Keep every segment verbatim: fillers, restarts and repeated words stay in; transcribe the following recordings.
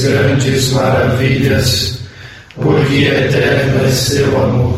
grandes maravilhas, porque eterno é seu amor.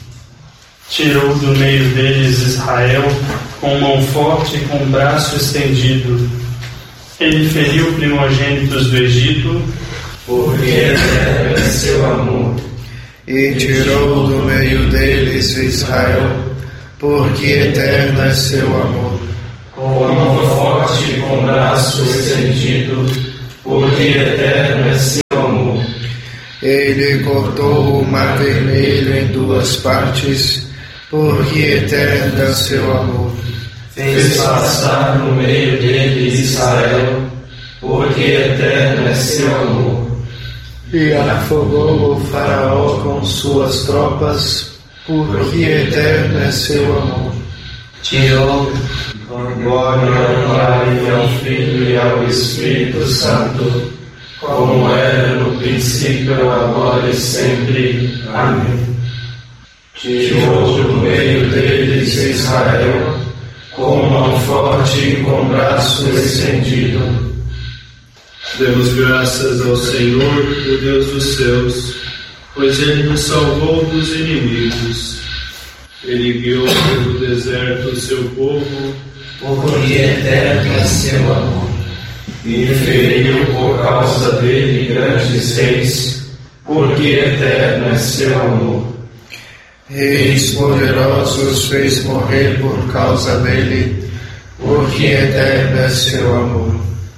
Tirou do meio deles Israel, com mão forte e com braço estendido. Ele feriu primogênitos do Egito, porque eterno é seu amor. E tirou do meio deles Israel, porque eterno é seu amor. Com mão forte e com braço estendido, porque eterno é seu amor. Ele cortou o mar vermelho em duas partes, porque eterno é seu amor. Fez passar no meio dele Israel, porque eterno é seu amor. E afogou o faraó com suas tropas, porque eterno é seu amor. Tirou glória ao Pai e ao Filho e ao Espírito Santo, como era no princípio, agora e sempre. Amém. Tirou do meio deles Israel, com mão forte e com braço estendido. Demos graças ao Senhor, o Deus dos céus, pois Ele nos salvou dos inimigos. Ele guiou pelo deserto o seu povo, porque eterno é seu amor. E feriu por causa dele grandes reis, porque eterno é seu amor. Reis poderosos fez morrer por causa dele, porque eterno é seu amor.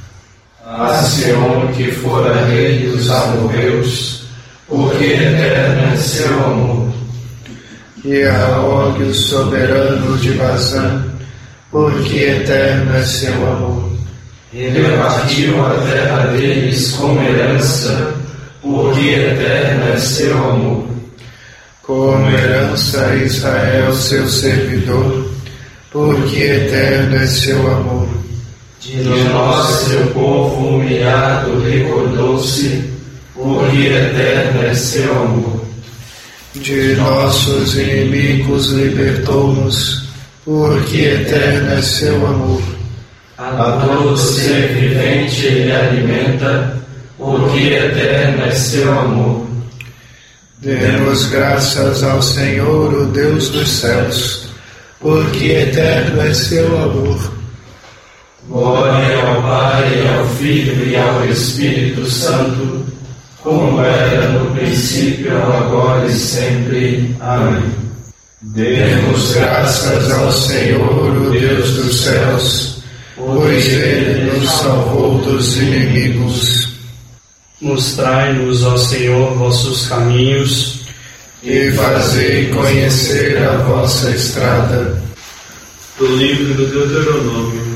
A Sião que fora rei dos amorreus, porque eterno é seu amor. E a Og, o soberano de Bazã, porque eterno é seu amor. Ele repartiu a terra deles como herança, porque eterno é seu amor. Como herança a Israel, seu servidor, porque eterno é seu amor. De nós, seu povo humilhado, recordou-se, porque eterno é seu amor. De nossos inimigos libertou-nos, porque eterno é seu amor. A todo ser vivente ele alimenta, porque eterno é seu amor. Demos graças ao Senhor, o Deus dos céus, porque eterno é seu amor. Glória ao Pai, ao Filho e ao Espírito Santo, como era no princípio, agora e sempre. Amém. Demos graças ao Senhor, o Deus dos céus, pois Ele nos salvou dos inimigos. Mostrai-nos, ó Senhor, vossos caminhos, e fazei conhecer a vossa estrada. Do livro do Deuteronômio.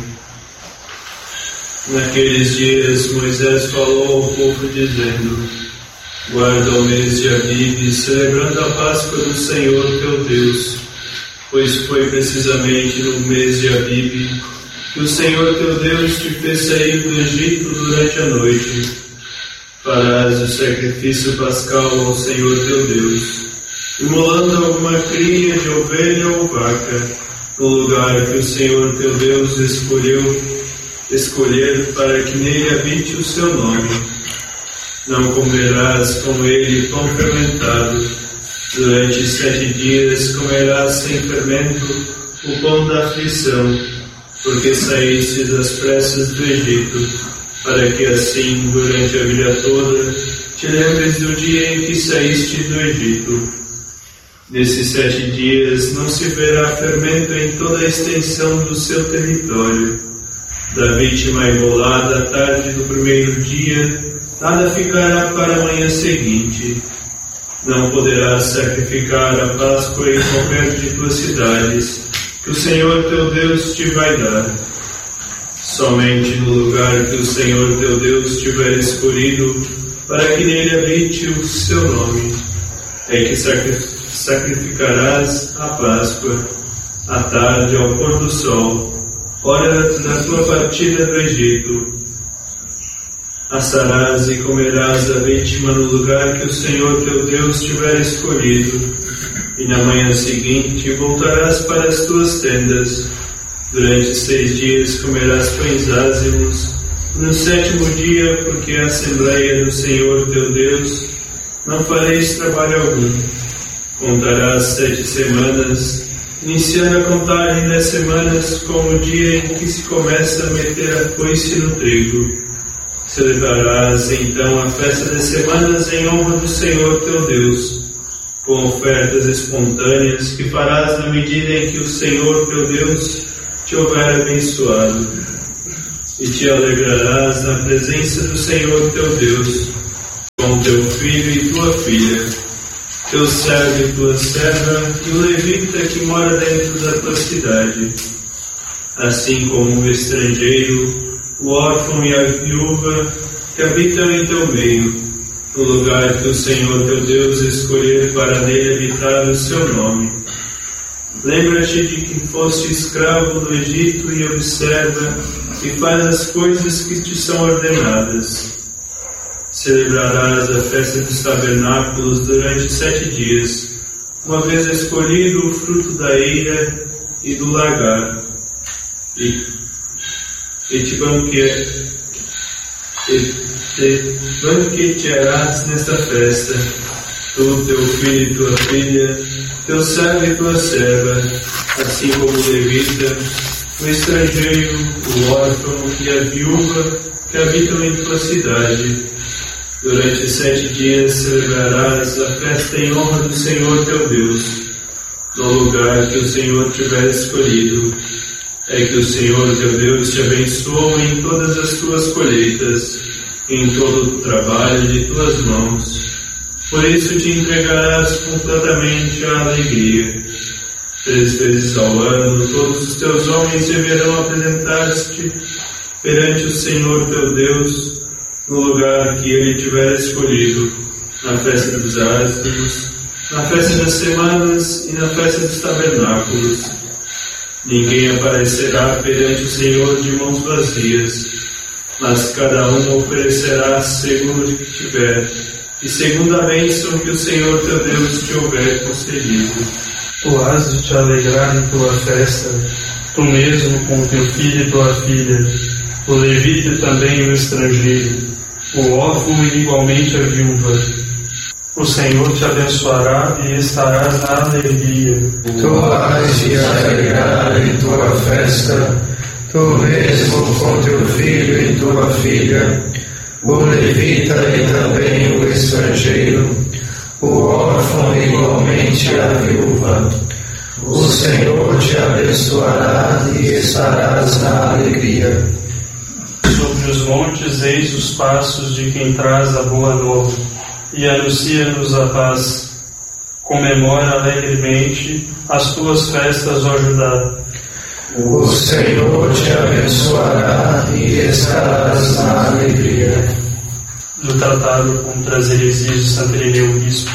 Naqueles dias Moisés falou ao povo dizendo: guarda o mês de Abibe, celebrando a Páscoa do Senhor teu Deus, pois foi precisamente no mês de Abibe que o Senhor teu Deus te fez sair do Egito durante a noite. Farás o sacrifício pascal ao Senhor teu Deus, imolando alguma cria de ovelha ou vaca, no lugar que o Senhor teu Deus escolheu escolher para que nele habite o seu nome. Não comerás com ele pão fermentado. Durante sete dias comerás sem fermento o pão da aflição, porque saístes às pressas do Egito, para que assim, durante a vida toda, te lembres do dia em que saíste do Egito. Nesses sete dias não se verá fermento em toda a extensão do seu território. Da vítima imolada à tarde do primeiro dia, nada ficará para a manhã seguinte. Não poderás sacrificar a Páscoa em qualquer de tuas cidades, que o Senhor teu Deus te vai dar. Somente no lugar que o Senhor teu Deus tiver escolhido, para que nele habite o seu nome, é que sacrificarás a Páscoa, à tarde ao pôr do sol, hora da tua partida do Egito. Assarás e comerás a vítima no lugar que o Senhor teu Deus tiver escolhido, e na manhã seguinte voltarás para as tuas tendas. Durante seis dias comerás pães ázimos, No sétimo dia, porque a Assembleia do Senhor teu Deus, não fareis trabalho algum. Contarás sete semanas, iniciando a contagem das semanas como o dia em que se começa a meter a foice no trigo. Celebrarás então a festa das semanas em honra do Senhor teu Deus, com ofertas espontâneas que farás na medida em que o Senhor teu Deus te houver abençoado. E te alegrarás na presença do Senhor teu Deus, com teu filho e tua filha, teu servo e tua serva, e o levita que mora dentro da tua cidade, assim como o estrangeiro, o órfão e a viúva que habitam em teu meio, no lugar que o Senhor teu Deus escolher para nele habitar o seu nome. Lembra-te de que foste escravo do Egito e observa e faz as coisas que te são ordenadas. Celebrarás a festa dos tabernáculos durante sete dias, uma vez escolhido o fruto da eira e do lagar. E, e te banque, e te banquetearás nesta festa, tu, teu filho e tua filha, teu servo e tua serva, assim como o levita, o estrangeiro, o órfão e a viúva que habitam em tua cidade. Durante sete dias celebrarás a festa em honra do Senhor teu Deus, no lugar que o Senhor tiver escolhido. É que o Senhor teu Deus te abençoe em todas as tuas colheitas, em todo o trabalho de tuas mãos. Por isso te entregarás completamente à alegria. Três vezes ao ano, todos os teus homens deverão apresentar-te perante o Senhor teu Deus, no lugar que Ele tiver escolhido, na festa dos ázimos, na festa das semanas e na festa dos tabernáculos. Ninguém aparecerá perante o Senhor de mãos vazias, mas cada um oferecerá segundo o que tiver, e segundo a bênção que o Senhor teu Deus te houver concedido. Tu has de te alegrar em tua festa, tu mesmo com teu filho e tua filha, o levita também o estrangeiro, o órfão e igualmente a viúva. O Senhor te abençoará e estarás na alegria. Tu has de alegrar em tua festa, tu mesmo com teu filho e tua filha, o levita e também o estrangeiro, o órfão e igualmente a viúva. O Senhor te abençoará e estarás na alegria. Sobre os montes eis os passos de quem traz a boa nova, e anuncia-nos a paz. Comemora alegremente as tuas festas, ó Judá. O Senhor te abençoará e estarás na alegria. Do Tratado contra as heresias de Santo Irineu Bispo.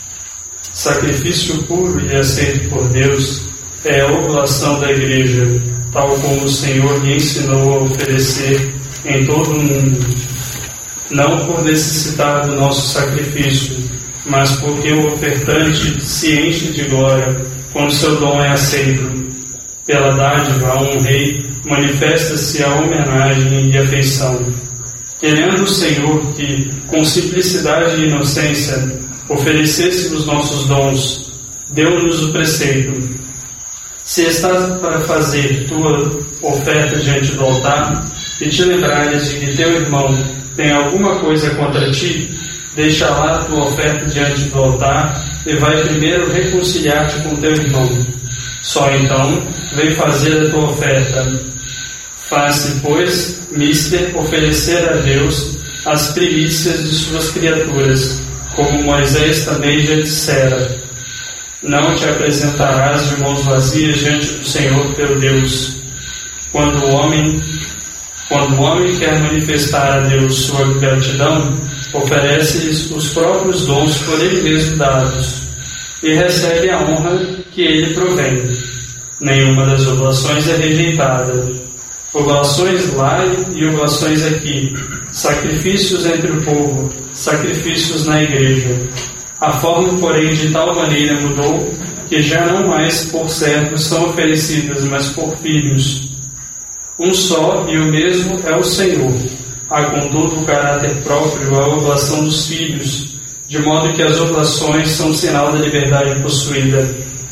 Sacrifício puro e aceito por Deus é a oblação da Igreja, tal como o Senhor lhe ensinou a oferecer em todo o mundo, não por necessitar do nosso sacrifício, mas porque o ofertante se enche de glória quando seu dom é aceito. Pela dádiva a um rei manifesta-se a homenagem e afeição. Querendo o Senhor que, com simplicidade e inocência, oferecêssemos nossos dons, deu-nos o preceito: se estás para fazer tua oferta diante do altar, e te lembrares de que teu irmão tem alguma coisa contra ti, deixa lá tua oferta diante do altar e vai primeiro reconciliar-te com teu irmão. Só então vem fazer a tua oferta. Faz-se, pois, mister oferecer a Deus as primícias de suas criaturas, como Moisés também já dissera: não te apresentarás de mãos vazias diante do Senhor teu Deus. Quando o homem, quando o homem quer manifestar a Deus sua gratidão, oferece-lhes os próprios dons por ele mesmo dados, e recebe a honra que ele provém. Nenhuma das oblações é rejeitada. Oblações lá e oblações aqui, sacrifícios entre o povo, sacrifícios na igreja. A forma, porém, de tal maneira mudou que já não mais por servos são oferecidas, mas por filhos. Um só e o mesmo é o Senhor, há contudo o caráter próprio a oblação dos filhos, de modo que as oblações são sinal da liberdade possuída.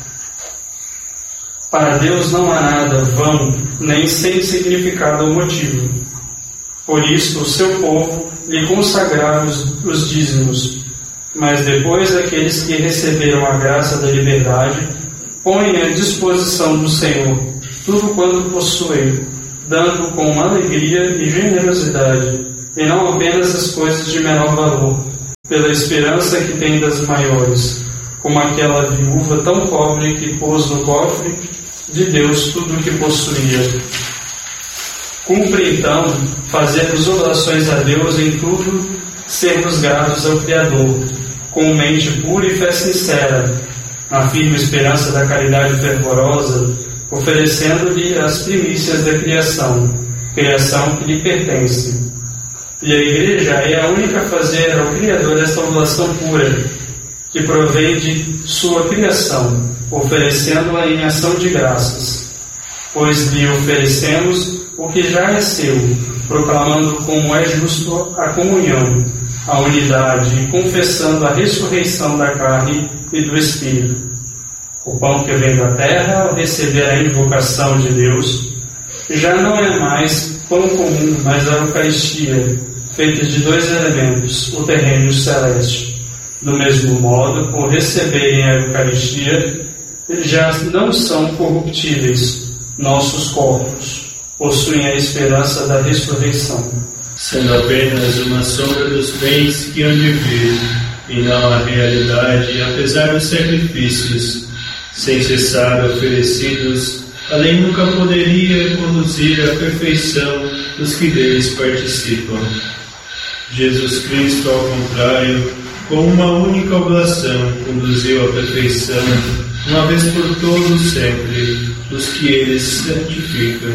Para Deus não há nada vão, nem sem significado ou motivo. Por isso, o seu povo lhe consagrava os, os dízimos, mas depois aqueles que receberam a graça da liberdade põem à disposição do Senhor tudo quanto possuem, dando com alegria e generosidade, e não apenas as coisas de menor valor, pela esperança que tem das maiores, como aquela viúva tão pobre que pôs no cofre de Deus tudo o que possuía. Cumpre então fazermos orações a Deus em tudo, sermos gratos ao Criador, com mente pura e fé sincera, na firme esperança da caridade fervorosa, oferecendo-lhe as primícias da criação, criação que lhe pertence. E a Igreja é a única a fazer ao Criador esta oblação pura, que provém de sua criação, oferecendo-a em ação de graças, pois lhe oferecemos o que já é seu, proclamando como é justo a comunhão, a unidade e confessando a ressurreição da carne e do Espírito. O pão que vem da terra, ao receber a invocação de Deus, já não é mais pão comum, mas a Eucaristia, feita de dois elementos, o terreno e o celeste. Do mesmo modo, por receberem a Eucaristia, já não são corruptíveis nossos corpos, possuem a esperança da ressurreição. Sendo apenas uma sombra dos bens que hão de vir, e não a realidade, apesar dos sacrifícios, sem cessar oferecidos, a lei nunca poderia conduzir à perfeição dos que deles participam. Jesus Cristo, ao contrário, com uma única oblação, conduziu à perfeição, uma vez por todos sempre, os que eles santificam.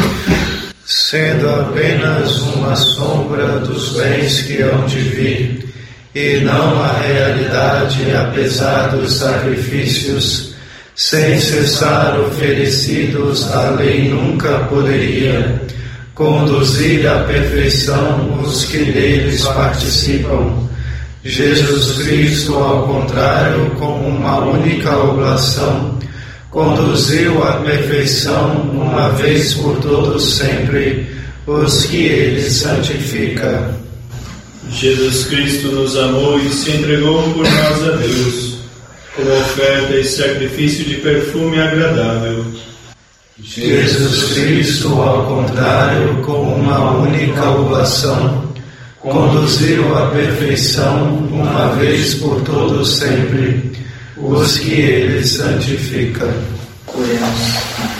Sendo apenas uma sombra dos bens que hão de vir, e não a realidade, apesar dos sacrifícios, sem cessar oferecidos, a lei nunca poderia conduzir à perfeição os que deles participam. Jesus Cristo, ao contrário, com uma única oblação, conduziu à perfeição, uma vez por todos sempre, os que ele santifica. Jesus Cristo nos amou e se entregou por nós a Deus, como oferta e sacrifício de perfume agradável. Jesus Cristo, ao contrário, com uma única oblação, conduziu à perfeição, uma vez por todos sempre, os que ele santifica. Oremos.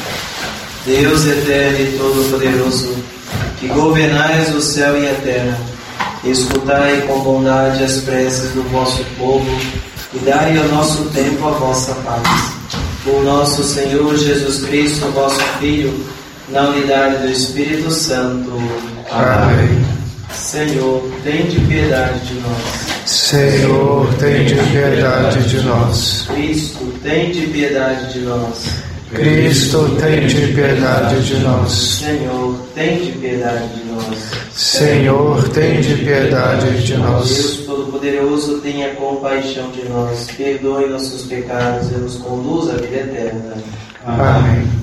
Deus eterno e todo-poderoso, que governais o céu e a terra, escutai com bondade as preces do vosso povo e dai ao nosso tempo a vossa paz. Por nosso Senhor Jesus Cristo, vosso Filho, na unidade do Espírito Santo. Amém. Senhor, tende piedade de nós. Senhor, tende piedade de nós. Cristo, tende piedade de nós. Cristo, tende piedade de nós. Senhor, tende piedade de nós. Senhor, tende piedade de nós. Deus Todo-Poderoso, tenha compaixão de nós, perdoe nossos pecados e nos conduz à vida eterna. Amém.